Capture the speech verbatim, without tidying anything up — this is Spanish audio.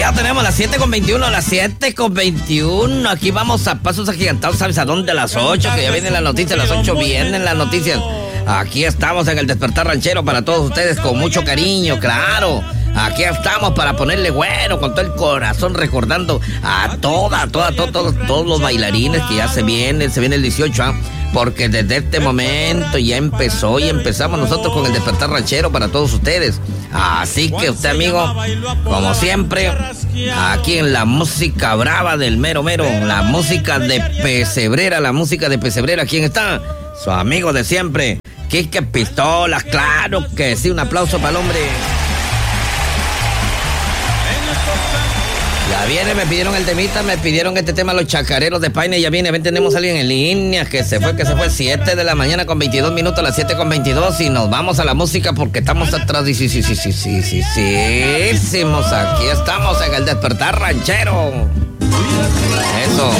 Ya tenemos las siete con veintiuno, las siete con veintiuno. Aquí vamos a pasos agigantados, ¿sabes a dónde? A las ocho, que ya vienen las noticias, a las ocho vienen las noticias. Aquí estamos en el Despertar Ranchero para todos ustedes con mucho cariño, claro. Aquí estamos para ponerle bueno con todo el corazón, recordando a toda, toda, toda, todos, todos los bailarines que ya se vienen, se viene el dieciocho, ¿eh? Porque desde este momento ya empezó y empezamos nosotros con el Despertar Ranchero para todos ustedes. Así que usted, amigo, como siempre, aquí en la música brava del mero mero, la música de Pesebrera, la música de Pesebrera, ¿quién está? Su amigo de siempre, Quique Pistolas, claro que sí, un aplauso para el hombre. Ya viene, me pidieron el temita, me pidieron este tema los chacareros de Paine, ya viene, ven, tenemos a alguien en línea que se fue, que se fue siete de la mañana con veintidós minutos, a las siete con veintidós y nos vamos a la música porque estamos atrás, sí, sí, sí, sí, sí, sí, sí, sí, aquí estamos en el Despertar Ranchero. Eso.